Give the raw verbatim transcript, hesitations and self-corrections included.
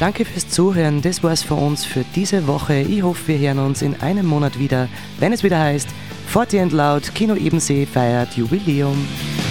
Danke fürs Zuhören. Das war's von uns für diese Woche. Ich hoffe, wir hören uns in einem Monat wieder, wenn es wieder heißt Forty and Loud Kino Ebensee feiert Jubiläum.